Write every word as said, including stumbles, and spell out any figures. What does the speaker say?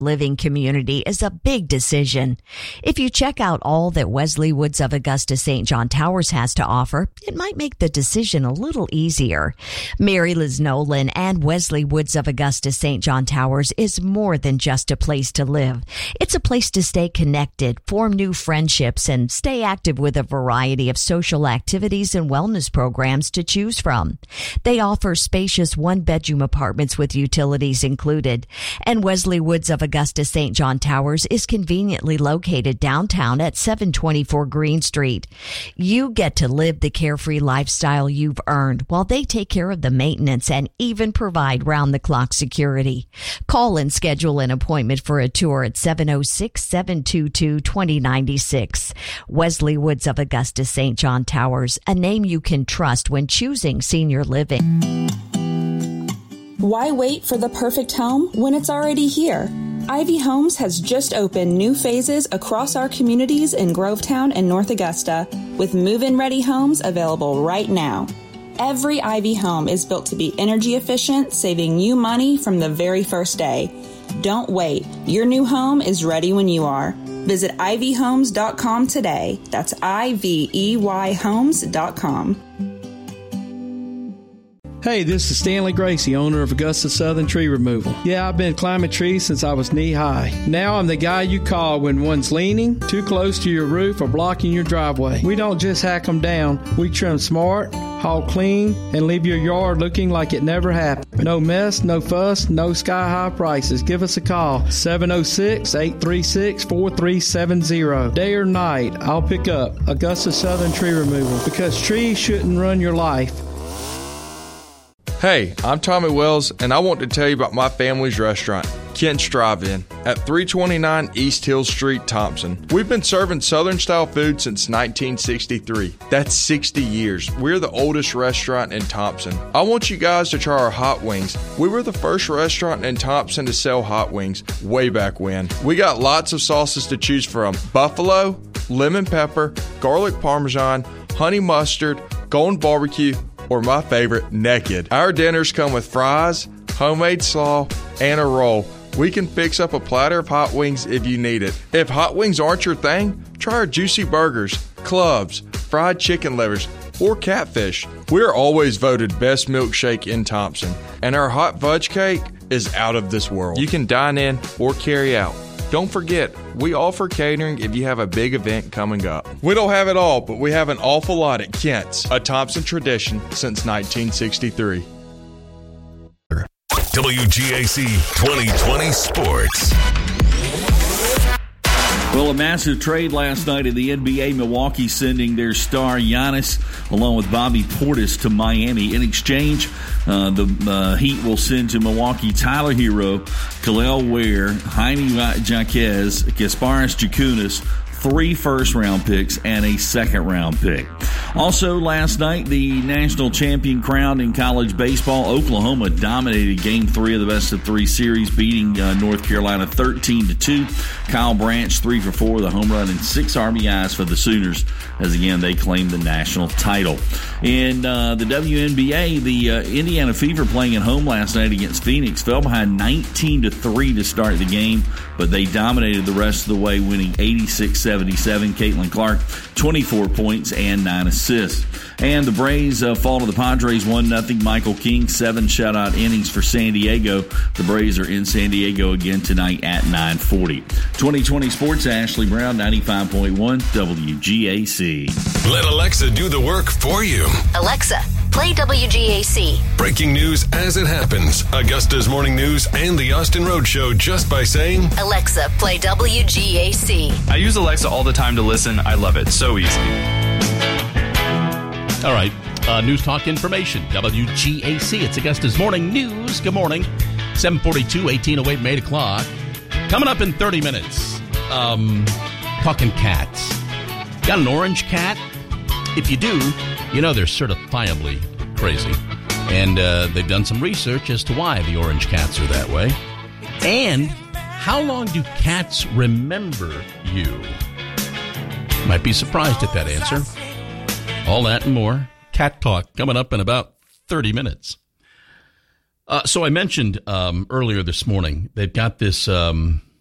living community is a big decision. If you check out all that Wesley Woods of Augusta Saint John Towers has to offer, it might make the decision a little easier. Mary Liz Nolan and Wesley Woods of Augusta Saint John Towers is more than just a place to live. It's a place to stay connected, form new friendships, and stay active with a variety of social activities and wellness programs to choose from. They offer spacious one-bedroom apartments with utilities included, and Wesley Woods of Augusta Saint John Towers is conveniently located downtown at seven twenty-four Green Street. You get to live the carefree lifestyle you've earned while they take care of the maintenance and even provide round-the-clock security. Call and schedule an appointment for a tour at seven oh six, seven two two, two oh nine six. Wesley Woods of Augusta Saint John Towers, a name you can trust when choosing senior living. Why wait for the perfect home when it's already here? Ivy Homes has just opened new phases across our communities in Grovetown and North Augusta, with move-in ready homes available right now. Every Ivy home is built to be energy efficient, saving you money from the very first day. Don't wait. Your new home is ready when you are. Visit ivy homes dot com today. That's I V E Y homes dot com. Hey, this is Stanley Gracie, owner of Augusta Southern Tree Removal. Yeah, I've been climbing trees since I was knee-high. Now I'm the guy you call when one's leaning, too close to your roof, or blocking your driveway. We don't just hack them down. We trim smart, haul clean, and leave your yard looking like it never happened. No mess, no fuss, no sky-high prices. Give us a call, seven oh six, eight three six, four three seven zero. Day or night, I'll pick up Augusta Southern Tree Removal, because trees shouldn't run your life. Hey, I'm Tommy Wells, and I want to tell you about my family's restaurant, Kent's Drive-In, at three twenty-nine East Hill Street, Thompson. We've been serving Southern-style food since nineteen sixty-three. That's sixty years. We're the oldest restaurant in Thompson. I want you guys to try our hot wings. We were the first restaurant in Thompson to sell hot wings way back when. We got lots of sauces to choose from: buffalo, lemon pepper, garlic parmesan, honey mustard, golden barbecue, or my favorite, naked. Our dinners come with fries, homemade slaw, and a roll. We can fix up a platter of hot wings if you need it. If hot wings aren't your thing, try our juicy burgers, clubs, fried chicken livers, or catfish. We're always voted best milkshake in Thompson, and our hot fudge cake is out of this world. You can dine in or carry out. Don't forget, we offer catering if you have a big event coming up. We don't have it all, but we have an awful lot at Kent's, a Thompson tradition since nineteen sixty-three. W G A C twenty twenty Sports. Well, a massive trade last night in the N B A. Milwaukee sending their star Giannis along with Bobby Portis to Miami. In exchange, uh, the uh, Heat will send to Milwaukee Tyler Hero, Khalil Ware, Jaime Jaquez, Gasparis Jakunas, three first-round picks, and a second-round pick. Also, last night, the national champion crowned in college baseball. Oklahoma dominated Game three of the best-of-three series, beating uh, North Carolina thirteen to two. Kyle Branch, three for four with a home run and six R B Is for the Sooners, as, again, they claimed the national title. In uh, the W N B A, the uh, Indiana Fever playing at home last night against Phoenix fell behind nineteen to three to start the game, but they dominated the rest of the way, winning eighty-six seventy-seven. Caitlin Clark, twenty-four points and nine assists. And the Braves uh, fall to the Padres one nothing. Michael King, seven shutout innings for San Diego. The Braves are in San Diego again tonight at nine forty. twenty twenty Sports, Ashley Brown, ninety-five point one W G A C. Let Alexa do the work for you. Alexa, play W G A C. Breaking news as it happens. Augusta's Morning News and the Austin Road Show, just by saying, Alexa, play W G A C. I use Alexa all the time to listen. I love it. So easy. All right. Uh, news Talk Information. W G A C. It's Augusta's Morning News. Good morning. seven forty-two, eighteen oh eight, eight o'clock. Coming up in thirty minutes. Um, talking cats. Got an orange cat? If you do, you know they're certifiably crazy. And uh, they've done some research as to why the orange cats are that way. And how long do cats remember you? Might be surprised at that answer. All that and more. Cat Talk coming up in about thirty minutes. Uh, so I mentioned um, earlier this morning, they've got this um,